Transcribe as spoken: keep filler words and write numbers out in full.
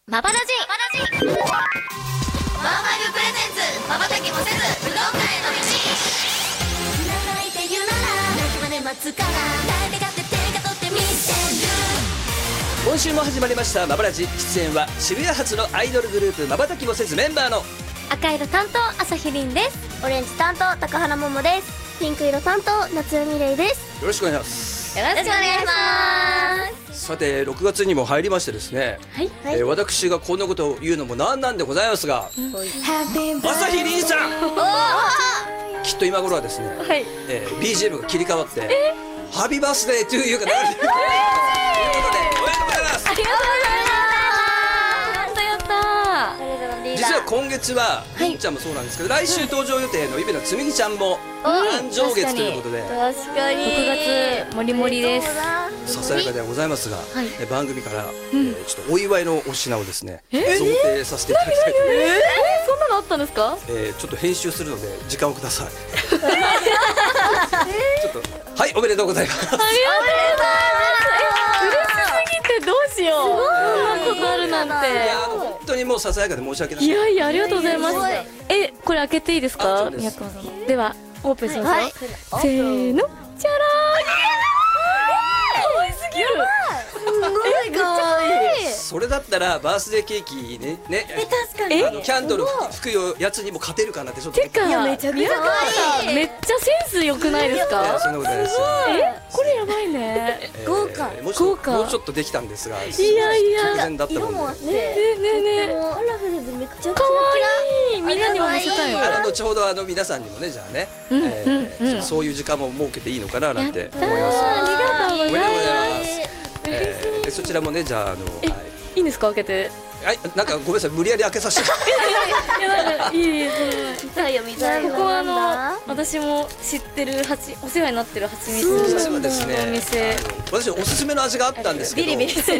まばらじマーマルプレゼンツまばたきもせず武道館への道。泣いて言うなら泣きまで待つから誰がって手が取ってみせる。 今週も始まりましたまばらじ。出演は渋谷発のアイドルグループまばたきもせずメンバーの赤色担当朝日凛です。 オレンジ担当高原桃です。ピンク色担当夏代美玲です。 よろしくお願いします。 よろしくお願いします。 さてろくがつにも入りましてですね、 はい、 えー、私がこんなことを言うのもなんなんでございますが、うん、朝日凛さんきっと今頃はですね、はい、えー、ビージーエム が切り替わってハッピーバースデートゥーユーが流れてるということでおめでとうございます。 ありがとうございます。やったやった。 実は今月はりんちゃんもそうなんですけど、来週登場予定のイベのつみぎちゃんも誕生月ということで、 確かにろくがつもりもりです。 ささやかではございますが、はい、番組から、うん、えー、ちょっとお祝いのお品をですね贈呈させていただきたいと思います。 えー、そんなのあったんですか？ えー、ちょっと編集するので時間をください。ちょっとはいおめでとうございます。ありがとうございます。 嬉しすぎてどうしよう。そんなことあるなんて。 いや本当にもうささやかで申し訳ない。 いやいやありがとうございます。え、これ開けていいですか？ではオープンしますよ。せーの、じゃらー。可愛すぎる。すごい可愛い。 それだったらバースデーケーキねね、 え確かにあのキャンドル吹くやつにも勝てるかなってちょっと。 てかめちゃくちゃ可愛い。めっちゃセンス良くないですか？ そんなことないです。 え、これやばいね。 豪華。 豪華。もうちょっとできたんですが。 いやいや。 直前だったもんで。 ねねねね。 カラフルでめっちゃ可愛い。みんなにも見せたい。 あの後ほどあの皆さんにもねじゃあね、そういう時間も設けていいのかななんて思います。 ありがとうございます。 えー、そちらもねじゃああの、はい、 いいんですか開けて。 はい、なんかごめんなさい無理やり開けさせて。 いやなんかいいいい。 見たいよ見たいよ。 ここはあの私も知ってるはちお世話になってるはちみつ実はですね、私おすすめの味があったんですけど、